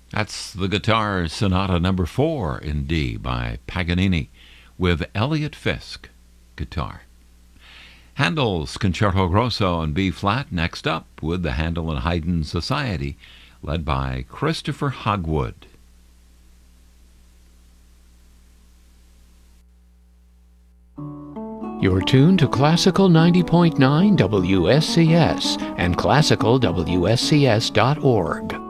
That's the Guitar Sonata number 4 in D by Paganini with Elliot Fisk guitar. Handel's Concerto Grosso in B flat next up with the Handel and Haydn Society led by Christopher Hogwood. You're tuned to Classical 90.9 WSCS and classicalwscs.org.